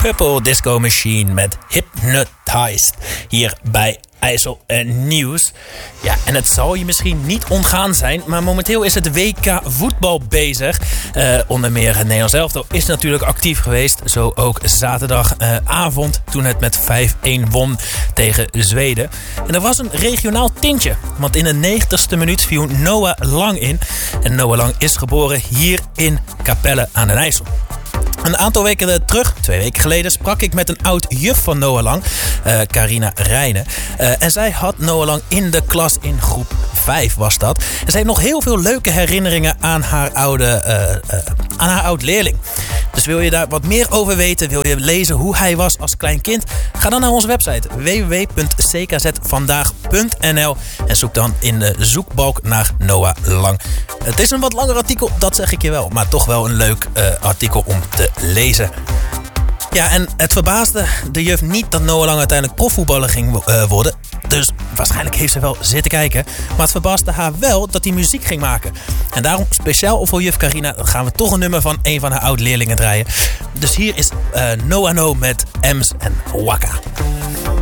Purple Disco Machine met Hypnotized hier bij IJssel Nieuws. Ja, en het zal je misschien niet ontgaan zijn, maar momenteel is het WK voetbal bezig. Onder meer het Nederlands elftal is natuurlijk actief geweest. Zo ook zaterdagavond toen het met 5-1 won tegen Zweden. En er was een regionaal tintje, want in de 90ste minuut viel Noah Lang in. En Noah Lang is geboren hier in Capelle aan den IJssel. Een aantal weken terug, 2 weken geleden, sprak ik met een oud juf van Noah Lang, Carina Rijnen. En zij had Noah Lang in de klas in groep 5 was dat. En ze heeft nog heel veel leuke herinneringen aan haar oud leerling. Dus wil je daar wat meer over weten, wil je lezen hoe hij was als klein kind? Ga dan naar onze website www.ckzvandaag.nl en zoek dan in de zoekbalk naar Noah Lang. Het is een wat langer artikel, dat zeg ik je wel, maar toch wel een leuk artikel om te lezen. Ja, en het verbaasde de juf niet dat Noah Lang uiteindelijk profvoetballer ging worden. Dus waarschijnlijk heeft ze wel zitten kijken. Maar het verbaasde haar wel dat hij muziek ging maken. En daarom speciaal voor juf Carina gaan we toch een nummer van een van haar oud-leerlingen draaien. Dus hier is Noah No met Ems en Waka.